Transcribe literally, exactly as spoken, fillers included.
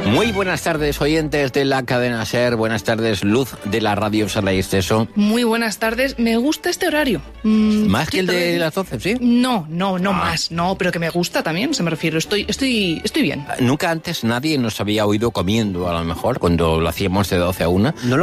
Muy buenas tardes, oyentes de la cadena SER. Buenas tardes, Luz de la radio Sala y Esteso. Muy buenas tardes. Me gusta este horario. Mm, ¿Más que el de las doce, sí? No, no, no Ah. más. No, pero que me gusta también, se me refiero. Estoy, estoy, estoy bien. Nunca antes nadie nos había oído comiendo, a lo mejor, cuando lo hacíamos de doce a una. No